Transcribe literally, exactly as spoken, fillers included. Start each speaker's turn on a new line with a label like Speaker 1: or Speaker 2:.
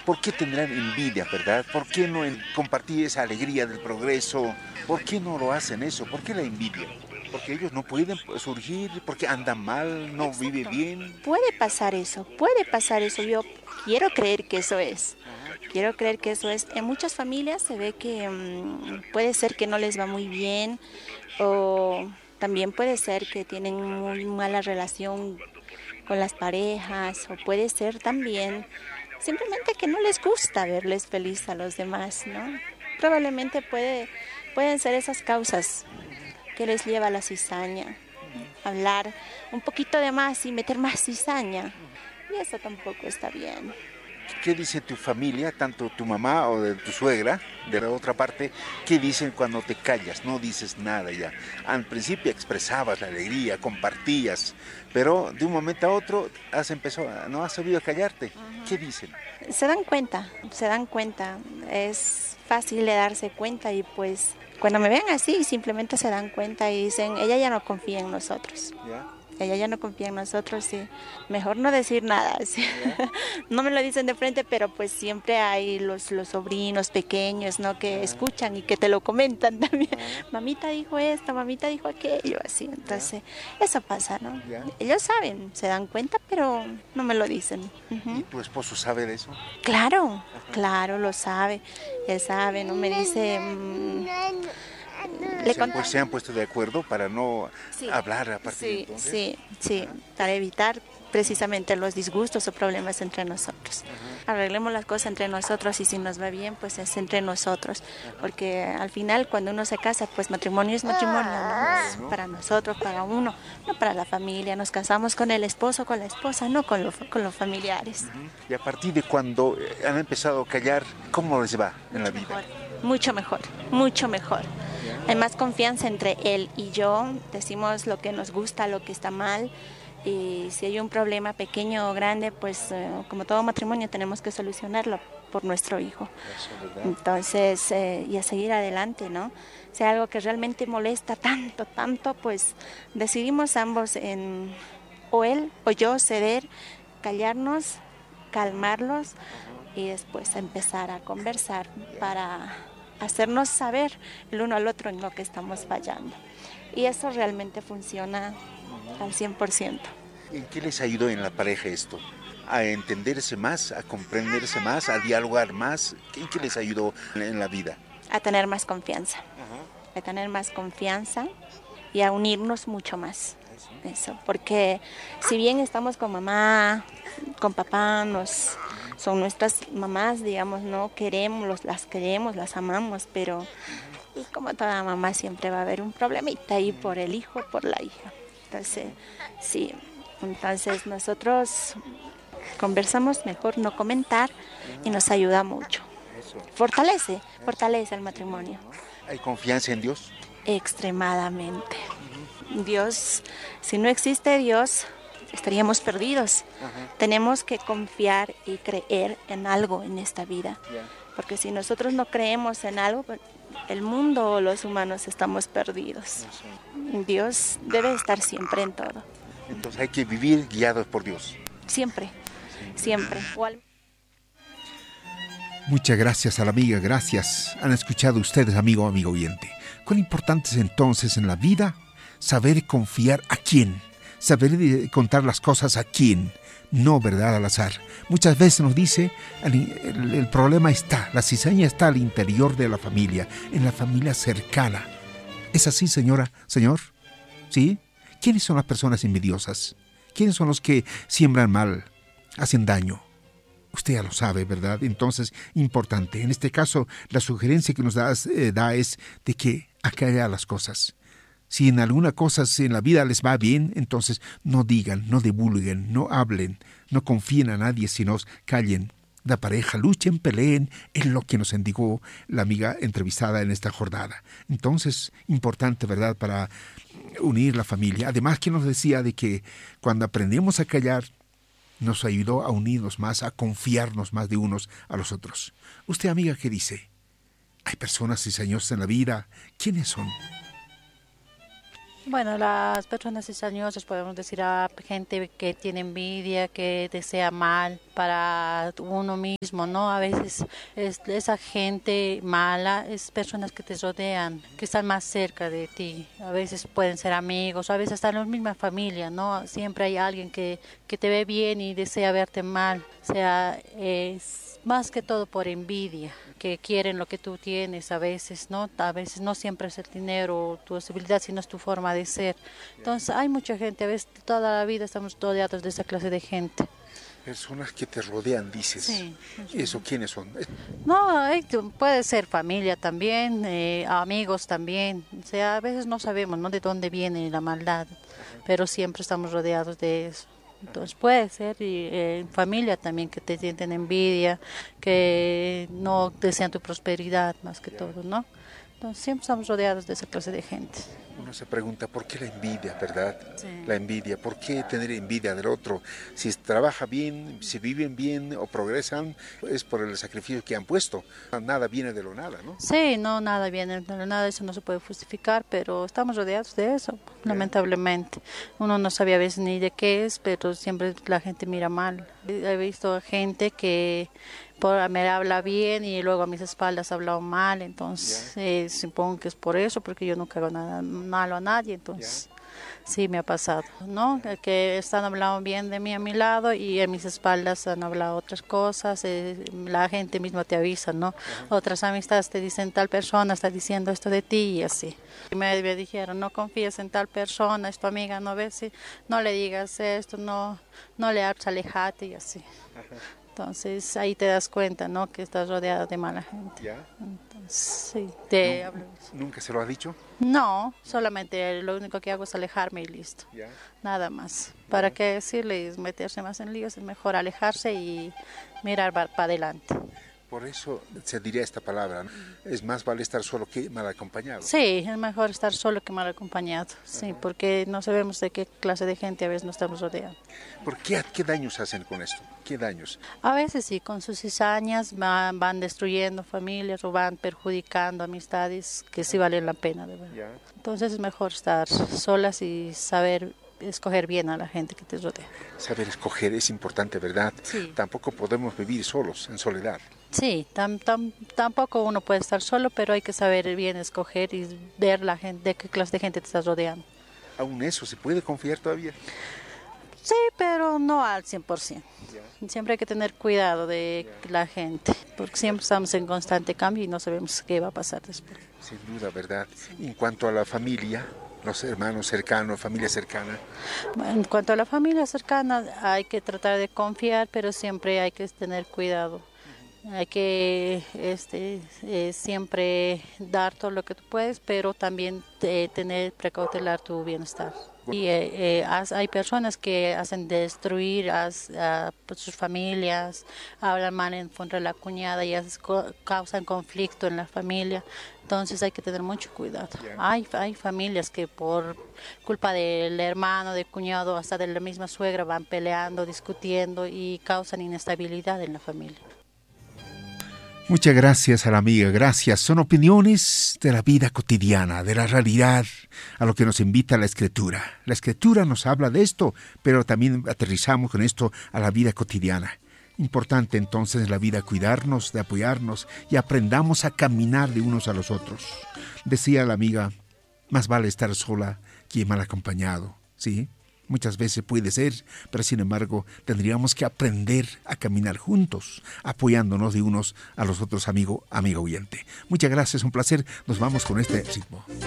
Speaker 1: ¿Por qué tendrán envidia, verdad? ¿Por qué no en- compartir esa alegría del progreso? ¿Por qué no lo hacen eso? ¿Por qué la envidia? Porque ellos no pueden surgir, porque andan mal, no vive
Speaker 2: Exacto.
Speaker 1: bien.
Speaker 2: Puede pasar eso, puede pasar eso. Yo quiero creer que eso es. Quiero creer que eso es. En muchas familias se ve que mm, puede ser que no les va muy bien o también puede ser que tienen muy mala relación con las parejas o puede ser también simplemente que no les gusta verles feliz a los demás, ¿no? Probablemente puede, pueden ser esas causas que les lleva a la cizaña, hablar un poquito de más y meter más cizaña. Y eso tampoco está bien.
Speaker 1: ¿Qué dice tu familia, tanto tu mamá o de tu suegra, de la otra parte? ¿Qué dicen cuando te callas? No dices nada ya. Al principio expresabas la alegría, compartías, pero de un momento a otro has empezado, no has sabido callarte. ¿Qué dicen?
Speaker 2: Se dan cuenta, se dan cuenta. Es fácil de darse cuenta y pues cuando me ven así simplemente se dan cuenta y dicen, ella ya no confía en nosotros.
Speaker 1: ¿Ya?
Speaker 2: Ella ya no confía en nosotros, sí. Mejor no decir nada. Sí.
Speaker 1: ¿Ya?
Speaker 2: No me lo dicen de frente, pero pues siempre hay los, los sobrinos pequeños, ¿no? Que
Speaker 1: Ah,
Speaker 2: escuchan y que te lo comentan también.
Speaker 1: ah,
Speaker 2: Mamita dijo esto, mamita dijo aquello, así.
Speaker 1: ¿ya?
Speaker 2: Entonces, eso pasa, ¿no?
Speaker 1: ¿Ya?
Speaker 2: Ellos saben, se dan cuenta, pero no me lo dicen.
Speaker 1: ¿Y
Speaker 2: Ujú.
Speaker 1: tu esposo sabe de eso?
Speaker 2: Claro, claro, lo sabe. Él sabe, ¿no? Me dice... mm, le
Speaker 1: ¿Se han, pues, se
Speaker 2: contamos.
Speaker 1: han puesto de acuerdo para no
Speaker 2: Sí,
Speaker 1: hablar a partir de
Speaker 2: sí,
Speaker 1: entonces?
Speaker 2: sí, sí,
Speaker 1: Ajá,
Speaker 2: para evitar precisamente los disgustos o problemas entre nosotros.
Speaker 1: ajá,
Speaker 2: Arreglemos las cosas entre nosotros y si nos va bien, pues es entre nosotros,
Speaker 1: ajá.
Speaker 2: porque al final cuando uno se casa, pues matrimonio es matrimonio, ¿no?
Speaker 1: Claro,
Speaker 2: Es
Speaker 1: ¿no?
Speaker 2: para nosotros, para uno, no para la familia. Nos casamos con el esposo, con la esposa, no con, lo, con los familiares.
Speaker 1: Ujú. Y a partir de cuando eh, han empezado a callar, ¿cómo les va en la
Speaker 2: Mucho
Speaker 1: vida?
Speaker 2: mejor, mucho mejor, mucho mejor.
Speaker 1: ¿Ya?
Speaker 2: Hay más confianza entre él y yo, decimos lo que nos gusta, lo que está mal, y si hay un problema pequeño o grande, pues eh, como todo matrimonio tenemos que solucionarlo por nuestro hijo.
Speaker 1: Eso, ¿verdad?
Speaker 2: Entonces, eh, y a seguir adelante, ¿no? Si hay algo que realmente molesta tanto, tanto, pues decidimos ambos en, o él o yo, ceder, callarnos, calmarlos y después empezar a conversar para hacernos saber el uno al otro en lo que estamos fallando. Y eso realmente funciona al cien por ciento.
Speaker 1: ¿En qué les ayudó en la pareja esto? ¿A entenderse más, a comprenderse más, a dialogar más? ¿En qué les ayudó en la vida?
Speaker 2: A tener más confianza,
Speaker 1: Ajá,
Speaker 2: a tener más confianza y a unirnos mucho más.
Speaker 1: eso.
Speaker 2: Eso, porque si bien estamos con mamá, con papá, nos, son nuestras mamás, digamos, no queremos, las queremos, las amamos, pero y como toda mamá siempre va a haber un problemita ahí por el hijo, por la hija. Entonces, sí, entonces nosotros conversamos mejor no comentar y nos ayuda mucho.
Speaker 1: Eso,
Speaker 2: Fortalece,
Speaker 1: eso.
Speaker 2: fortalece el matrimonio.
Speaker 1: ¿No? ¿Hay confianza en Dios?
Speaker 2: Extremadamente. Dios, si no existe Dios, estaríamos perdidos.
Speaker 1: Ajá,
Speaker 2: Tenemos que confiar y creer en algo en esta vida.
Speaker 1: ya.
Speaker 2: Porque si nosotros no creemos en algo, pues, el mundo o los humanos estamos perdidos.
Speaker 1: Eso.
Speaker 2: Dios debe estar siempre en todo.
Speaker 1: Entonces hay que vivir guiados por Dios.
Speaker 2: Siempre, siempre. O al-
Speaker 3: Muchas gracias a la amiga, gracias. Han escuchado ustedes, amigo o amigo oyente. Cuán importante es entonces en la vida saber confiar a quién, saber contar las cosas a quién, no, ¿verdad?, al azar. Muchas veces nos dice, el, el, el problema está, la cizaña está al interior de la familia, en la familia cercana. ¿Es así, señora, señor? ¿Sí? ¿Quiénes son las personas envidiosas? ¿Quiénes son los que siembran mal, hacen daño? Usted ya lo sabe, ¿verdad? Entonces, importante. En este caso, la sugerencia que nos da, eh, da es de que acallar las cosas. Si en alguna cosa si en la vida les va bien, entonces no digan, no divulguen, no hablen, no confíen a nadie, sino callen. La pareja, luchen, peleen, es lo que nos indicó la amiga entrevistada en esta jornada. Entonces, importante, ¿verdad?, para unir la familia. Además, que nos decía de que cuando aprendemos a callar, nos ayudó a unirnos más, a confiarnos más de unos a los otros. Usted, amiga, ¿qué dice? Hay personas cizañosas en la vida. ¿Quiénes son?
Speaker 4: Bueno, las personas cizañosas podemos decir a gente que tiene envidia, que desea mal para uno mismo, ¿no? A veces es, esa gente mala es personas que te rodean, que están más cerca de ti. A veces pueden ser amigos, a veces están en la misma familia, ¿no? Siempre hay alguien que, que te ve bien y desea verte mal. O sea, es más que todo por envidia, que quieren lo que tú tienes a veces, ¿no? A veces no siempre es el dinero o tu posibilidad, sino es tu forma de ser. Entonces hay mucha gente, a veces toda la vida estamos rodeados de esa clase de gente.
Speaker 1: Personas que te rodean, dices.
Speaker 4: Sí.
Speaker 1: ¿Eso quiénes son?
Speaker 4: No, hay- puede ser familia también, eh, amigos también. O sea, a veces no sabemos, ¿no?, de dónde viene la maldad, pero siempre estamos rodeados de eso. Entonces puede ser y eh, familia también que te sienten envidia, que no desean tu prosperidad más que todo, ¿no? Entonces siempre estamos rodeados de esa clase de gente.
Speaker 1: Uno se pregunta, ¿por qué la envidia, verdad?
Speaker 4: Sí.
Speaker 1: La envidia, ¿por qué tener envidia del otro? Si trabaja bien, si viven bien o progresan, es por el sacrificio que han puesto. Nada viene de lo nada, ¿no?
Speaker 4: Sí, no, nada viene, no, nada, eso no se puede justificar, pero estamos rodeados de eso, lamentablemente. Uno no sabe a veces ni de qué es, pero siempre la gente mira mal. He visto gente que por, me habla bien y luego a mis espaldas ha hablado mal, entonces eh, supongo que es por eso, porque yo nunca hago nada malo a nadie, entonces... Sí, me ha pasado, ¿no? Que están hablando bien de mí a mi lado y en mis espaldas han hablado otras cosas. Eh, la gente misma te avisa, ¿no? Uh-huh. Otras amistades te dicen, tal persona está diciendo esto de ti y así. Y me, me dijeron, no confíes en tal persona, es tu amiga, no ves, sí, no le digas esto, no, no le hables, alejate y así. Uh-huh. Entonces ahí te das cuenta, ¿no?, que estás rodeada de mala gente.
Speaker 1: ¿Ya?
Speaker 4: Entonces, sí, te hablo.
Speaker 1: ¿Nunca se lo ha dicho?
Speaker 4: No, solamente lo único que hago es alejarme y listo.
Speaker 1: ¿Ya?
Speaker 4: Nada más. ¿Para qué decirles meterse más en líos? Es mejor alejarse y mirar para adelante.
Speaker 1: Por eso se diría esta palabra, ¿no? Es más vale estar solo que mal acompañado.
Speaker 4: Sí, es mejor estar solo que mal acompañado, sí, uh-huh. Porque no sabemos de qué clase de gente a veces nos estamos rodeando.
Speaker 1: ¿Por qué, qué daños hacen con esto? ¿Qué daños?
Speaker 4: A veces sí, con sus cizañas van, van destruyendo familias o van perjudicando amistades que sí valen la pena, de verdad. Yeah. Entonces es mejor estar solas y saber escoger bien a la gente que te rodea.
Speaker 1: Saber escoger es importante, ¿verdad?
Speaker 4: Sí.
Speaker 1: Tampoco podemos vivir solos, en soledad.
Speaker 4: Sí, tam, tam, tampoco uno puede estar solo, pero hay que saber bien escoger y ver la gente, de qué clase de gente te estás rodeando.
Speaker 1: ¿Aún eso se puede confiar todavía?
Speaker 4: Sí, pero no al cien por ciento. Yeah. Siempre hay que tener cuidado de yeah. la gente, porque siempre estamos en constante cambio y no sabemos qué va a pasar después.
Speaker 1: Sin duda, ¿verdad? Sí. En cuanto a la familia, los hermanos cercanos, familia cercana.
Speaker 4: Bueno, en cuanto a la familia cercana, hay que tratar de confiar, pero siempre hay que tener cuidado. Hay que este, eh, siempre dar todo lo que tú puedes, pero también eh, tener, precautelar tu bienestar. Y eh, eh, hay personas que hacen destruir a, a sus familias, hablan mal en contra de la cuñada y causan conflicto en la familia. Entonces hay que tener mucho cuidado. Yeah. Hay, hay familias que por culpa del hermano, del cuñado, hasta de la misma suegra van peleando, discutiendo y causan inestabilidad en la familia.
Speaker 3: Muchas gracias a la amiga, gracias. Son opiniones de la vida cotidiana, de la realidad, a lo que nos invita la Escritura. La Escritura nos habla de esto, pero también aterrizamos con esto a la vida cotidiana. Importante entonces en la vida cuidarnos, de apoyarnos y aprendamos a caminar de unos a los otros. Decía la amiga, más vale estar sola que mal acompañado, ¿sí? Muchas veces puede ser, pero sin embargo tendríamos que aprender a caminar juntos, apoyándonos de unos a los otros, amigo, amigo oyente. Muchas gracias, un placer. Nos vamos con este ritmo.